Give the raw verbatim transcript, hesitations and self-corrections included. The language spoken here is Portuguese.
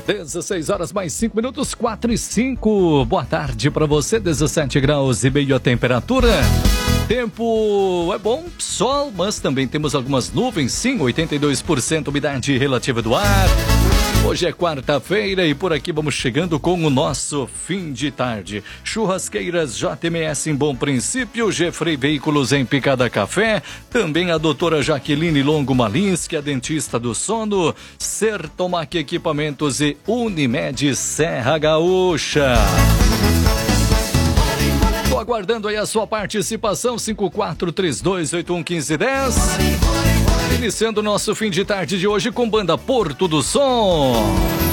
dezesseis horas mais cinco minutos, quatro e cinco. Boa tarde para você, dezessete graus e meio a temperatura. Tempo é bom, sol, mas também temos algumas nuvens, sim, oitenta e dois por cento umidade relativa do ar. Hoje é quarta-feira e por aqui vamos chegando com o nosso fim de tarde. Churrasqueiras J M S em Bom Princípio, Gefrey Veículos em Picada Café, também a doutora Jaqueline Longo Malinski, a dentista do sono, Sertomac Equipamentos e Unimed Serra Gaúcha. Tô aguardando aí a sua participação, cinco quatro três dois oito um um cinco um zero. Iniciando o nosso fim de tarde de hoje com banda Porto do Som.